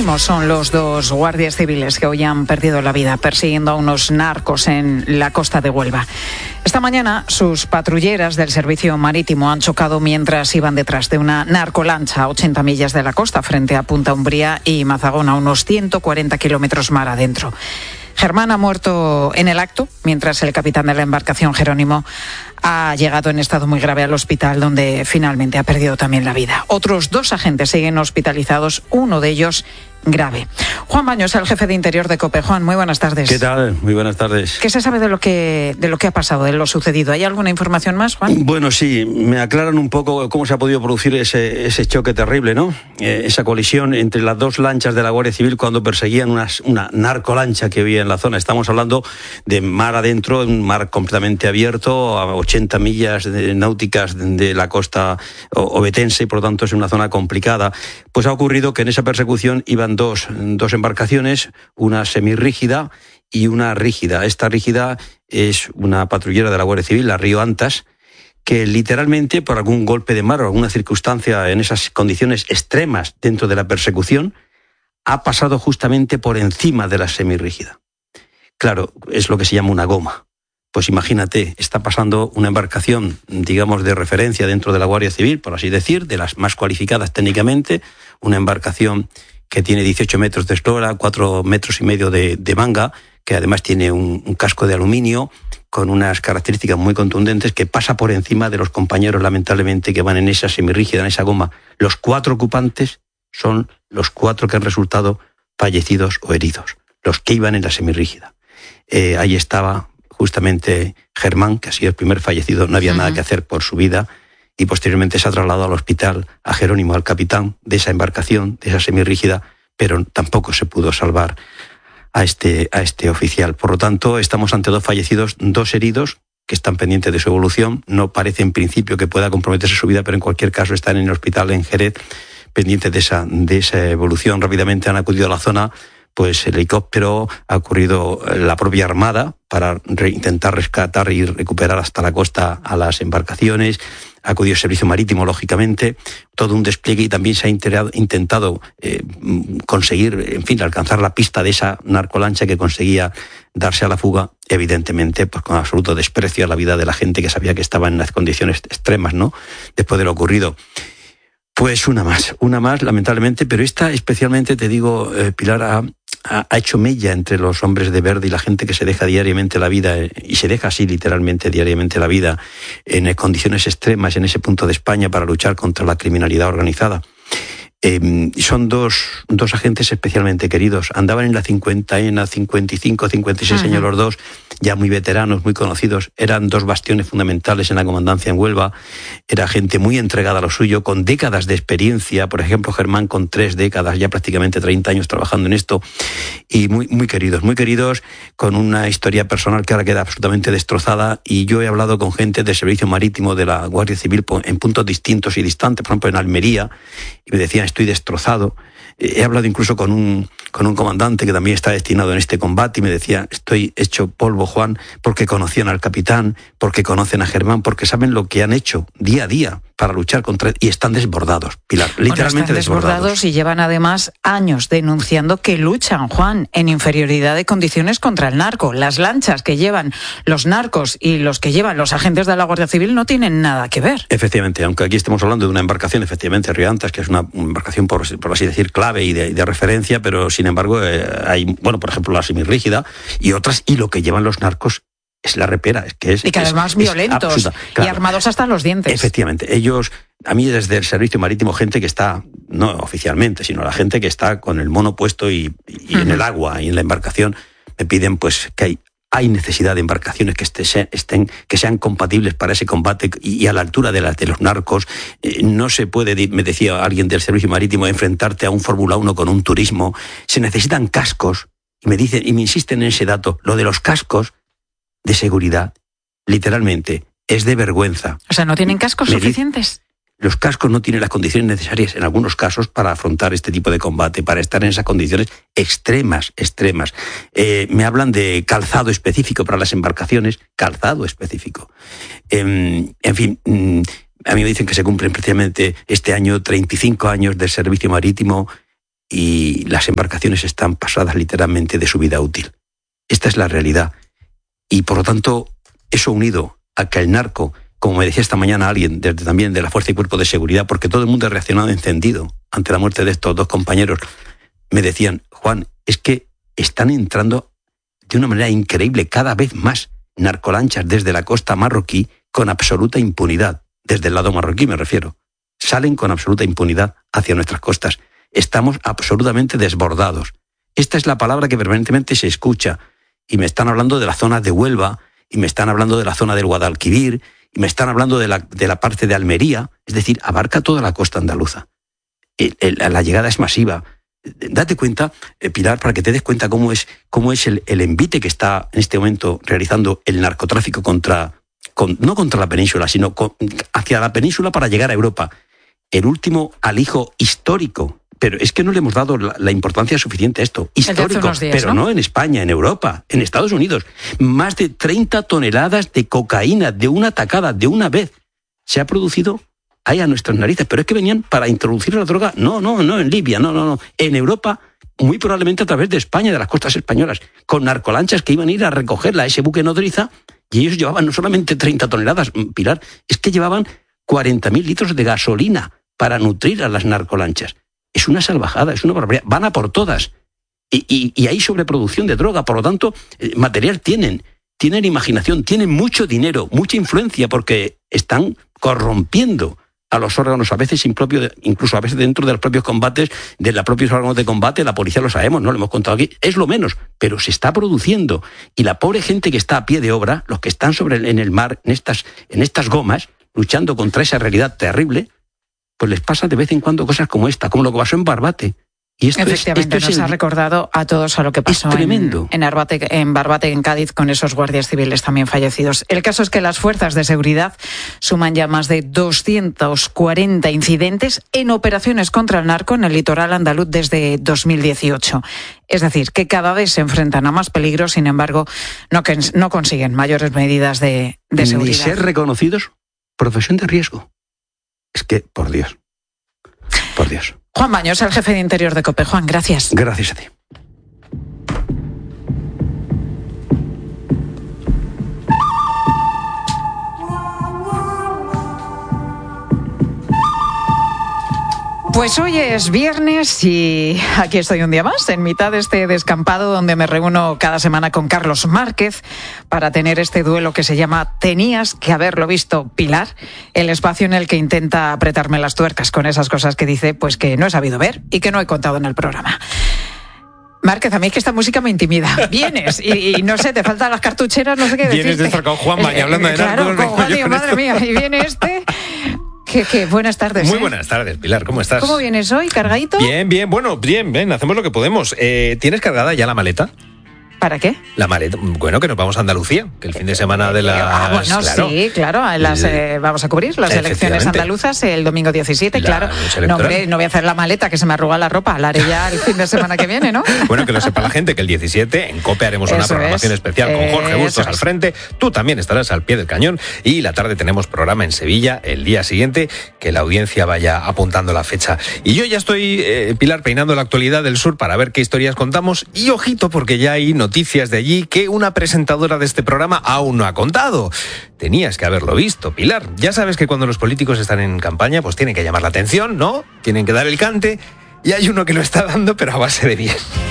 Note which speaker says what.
Speaker 1: Marítimo son los dos guardias civiles que hoy han perdido la vida persiguiendo a unos narcos en la costa de Huelva. Esta mañana sus patrulleras del Servicio Marítimo han chocado mientras iban detrás de una narcolancha a 80 millas de la costa frente a Punta Umbría y Mazagón, a unos 140 kilómetros mar adentro. Germán ha muerto en el acto, mientras el capitán de la embarcación, Jerónimo, ha llegado en estado muy grave al hospital, donde finalmente ha perdido también la vida. Otros 2 agentes siguen hospitalizados, uno de ellos grave. Juan Baños, el jefe de Interior de COPE. Juan, muy buenas tardes.
Speaker 2: ¿Qué tal? Muy buenas tardes.
Speaker 1: ¿Qué se sabe de lo que ha pasado, de lo sucedido? ¿Hay alguna información más, Juan?
Speaker 2: Bueno, sí, me aclaran un poco cómo se ha podido producir ese choque terrible, ¿no? Esa colisión entre las 2 lanchas de la Guardia Civil cuando perseguían una narcolancha que había en la zona. Estamos hablando de mar adentro, un mar completamente abierto, a 80 millas náuticas de la costa ovetense, y por lo tanto es una zona complicada. Pues ha ocurrido que en esa persecución iban dos embarcaciones, una semirrígida y una rígida. Esta rígida es una patrullera de la Guardia Civil, la Río Antas, que literalmente por algún golpe de mar o alguna circunstancia en esas condiciones extremas dentro de la persecución ha pasado justamente por encima de la semirrígida. Claro, es lo que se llama una goma. Pues imagínate, está pasando una embarcación, digamos, de referencia dentro de la Guardia Civil, por así decir, de las más cualificadas técnicamente, una embarcación que tiene 18 metros de eslora, 4 metros y medio de manga, que además tiene un casco de aluminio con unas características muy contundentes, que pasa por encima de los compañeros, lamentablemente, que van en esa semirrígida, en esa goma. Los 4 ocupantes son los 4 que han resultado fallecidos o heridos, los que iban en la semirrígida. Ahí estaba justamente Germán, que ha sido el primer fallecido, no había nada que hacer por su vida, y posteriormente se ha trasladado al hospital a Jerónimo, al capitán de esa embarcación, de esa semirrígida, pero tampoco se pudo salvar a este oficial. Por lo tanto, estamos ante 2 fallecidos, 2 heridos, que están pendientes de su evolución. No parece en principio que pueda comprometerse su vida, pero en cualquier caso están en el hospital en Jerez, pendientes de esa evolución. Rápidamente han acudido a la zona, pues el helicóptero, ha ocurrido la propia Armada para intentar rescatar y recuperar hasta la costa a las embarcaciones. Ha acudido el Servicio Marítimo, lógicamente, todo un despliegue, y también se ha intentado conseguir, en fin, alcanzar la pista de esa narcolancha que conseguía darse a la fuga, evidentemente, pues con absoluto desprecio a la vida de la gente que sabía que estaba en unas condiciones extremas, ¿no?, después de lo ocurrido. Pues una más, lamentablemente, pero esta especialmente, te digo, Pilar, ha hecho mella entre los hombres de verde y la gente que se deja diariamente la vida, y se deja así literalmente diariamente la vida en condiciones extremas en ese punto de España para luchar contra la criminalidad organizada. Son dos agentes especialmente queridos. Andaban en la 55, 56 años los dos, ya muy veteranos, muy conocidos. Eran 2 bastiones fundamentales en la comandancia en Huelva. Era gente muy entregada a lo suyo, con décadas de experiencia. Por ejemplo, Germán con 3 décadas, ya prácticamente 30 años trabajando en esto. Y muy queridos, con una historia personal que ahora queda absolutamente destrozada. Y yo he hablado con gente del Servicio Marítimo de la Guardia Civil en puntos distintos y distantes, por ejemplo en Almería, y me decían: estoy destrozado. He hablado incluso con un comandante que también está destinado en este combate, y me decía: estoy hecho polvo, Juan, porque conocían al capitán, porque conocen a Germán, porque saben lo que han hecho día a día para luchar contra él, y están desbordados, Pilar, literalmente desbordados.
Speaker 1: Y llevan además años denunciando que luchan, Juan, en inferioridad de condiciones contra el narco. Las lanchas que llevan los narcos y los que llevan los agentes de la Guardia Civil no tienen nada que ver.
Speaker 2: Efectivamente, aunque aquí estemos hablando de una embarcación, efectivamente, Río Antas, que es una embarcación, por así decir, clave y de referencia, pero sin embargo hay, bueno, por ejemplo, la semirrígida y otras, y lo que llevan los narcos es la repera, y
Speaker 1: que además violentos, absoluta, claro, y armados hasta los dientes.
Speaker 2: Efectivamente, ellos, a mí desde el Servicio Marítimo, gente que está, no oficialmente, sino la gente que está con el mono puesto y en el agua y en la embarcación, me piden pues que hay necesidad de embarcaciones que sean compatibles para ese combate y a la altura de los narcos. No se puede, me decía alguien del Servicio Marítimo, enfrentarte a un Fórmula 1 con un turismo. Se necesitan cascos, y me dicen, y me insisten en ese dato, lo de los cascos de seguridad, literalmente, es de vergüenza.
Speaker 1: O sea, ¿no tienen cascos suficientes?
Speaker 2: Los cascos no tienen las condiciones necesarias en algunos casos para afrontar este tipo de combate, para estar en esas condiciones extremas. Me hablan de calzado específico para las embarcaciones, calzado específico. En fin, a mí me dicen que se cumplen precisamente este año 35 años del Servicio Marítimo, y las embarcaciones están pasadas literalmente de su vida útil. Esta es la realidad. Y por lo tanto, eso unido a que el narco, como me decía esta mañana alguien también de la Fuerza y Cuerpo de Seguridad, porque todo el mundo ha reaccionado encendido ante la muerte de estos dos compañeros, me decían, Juan, es que están entrando de una manera increíble cada vez más narcolanchas desde la costa marroquí con absoluta impunidad, desde el lado marroquí me refiero. Salen con absoluta impunidad hacia nuestras costas. Estamos absolutamente desbordados. Esta es la palabra que permanentemente se escucha. Y me están hablando de la zona de Huelva, y me están hablando de la zona del Guadalquivir, y me están hablando de la parte de Almería. Es decir, abarca toda la costa andaluza. La llegada es masiva. Date cuenta, Pilar, para que te des cuenta cómo es el envite que está en este momento realizando el narcotráfico no contra la península, sino hacia la península para llegar a Europa. El último alijo histórico, pero es que no le hemos dado la importancia suficiente a esto. Histórico, días, pero ¿no? En España, en Europa, en Estados Unidos. Más de 30 toneladas de cocaína de una tacada, de una vez. Se ha producido ahí a nuestras narices, pero es que venían para introducir la droga, no, en Libia, no, en Europa, muy probablemente a través de España, de las costas españolas, con narcolanchas que iban a ir a recogerla a ese buque nodriza, y ellos llevaban no solamente 30 toneladas, Pilar, es que llevaban 40.000 litros de gasolina para nutrir a las narcolanchas. Es una salvajada, es una barbaridad. Van a por todas. Y hay sobreproducción de droga, por lo tanto, material tienen imaginación, tienen mucho dinero, mucha influencia, porque están corrompiendo a los órganos, a veces impropios, incluso a veces dentro de los propios combates, de los propios órganos de combate. La policía lo sabemos, no lo hemos contado aquí, es lo menos, pero se está produciendo. Y la pobre gente que está a pie de obra, los que están en el mar, en estas gomas, luchando contra esa realidad terrible, pues les pasa de vez en cuando cosas como esta, como lo que pasó en Barbate. Y
Speaker 1: efectivamente, nos ha recordado a todos a lo que pasó en Barbate, en Cádiz, con esos guardias civiles también fallecidos. El caso es que las fuerzas de seguridad suman ya más de 240 incidentes en operaciones contra el narco en el litoral andaluz desde 2018. Es decir, que cada vez se enfrentan a más peligros, sin embargo, no consiguen mayores medidas de seguridad.
Speaker 2: Ni ser reconocidos profesión de riesgo. Es que, por Dios.
Speaker 1: Juan Baños, el jefe de Interior de COPE. Juan, gracias.
Speaker 2: Gracias a ti.
Speaker 1: Pues hoy es viernes y aquí estoy un día más, en mitad de este descampado donde me reúno cada semana con Carlos Márquez para tener este duelo que se llama Tenías que haberlo visto, Pilar, el espacio en el que intenta apretarme las tuercas con esas cosas que dice pues que no he sabido ver y que no he contado en el programa. Márquez, a mí es que esta música me intimida. Vienes y no sé, te faltan las cartucheras, no sé qué decirte.
Speaker 3: Vienes de estar con Juanma y hablando de narcos.
Speaker 1: Claro, con Juan, digo, madre mía, y viene este... ¿Qué? Buenas tardes.
Speaker 3: Muy buenas tardes, Pilar, ¿cómo estás?
Speaker 1: ¿Cómo vienes hoy? ¿Cargadito?
Speaker 3: Bien, bueno, bien, hacemos lo que podemos. ¿Tienes cargada ya la maleta?
Speaker 1: ¿Para qué?
Speaker 3: La maleta, bueno, que nos vamos a Andalucía, que el fin de semana de las...
Speaker 1: bueno, claro, sí, claro, vamos a cubrir las elecciones andaluzas el domingo 17, claro. No, hombre, no voy a hacer la maleta, que se me arruga la ropa, la haré ya el fin de semana que viene, ¿no?
Speaker 3: Bueno, que lo sepa la gente, que el 17 en COPE haremos una programación especial con Jorge Bustos al frente, tú también estarás al pie del cañón, y la tarde tenemos programa en Sevilla el día siguiente, que la audiencia vaya apuntando la fecha. Y yo ya estoy, Pilar, peinando la actualidad del sur para ver qué historias contamos, y ojito, porque ya hay noticias de allí que una presentadora de este programa aún no ha contado. Tenías que haberlo visto, Pilar. Ya sabes que cuando los políticos están en campaña, pues tienen que llamar la atención, ¿no? Tienen que dar el cante, y hay uno que lo está dando, pero a base de bien.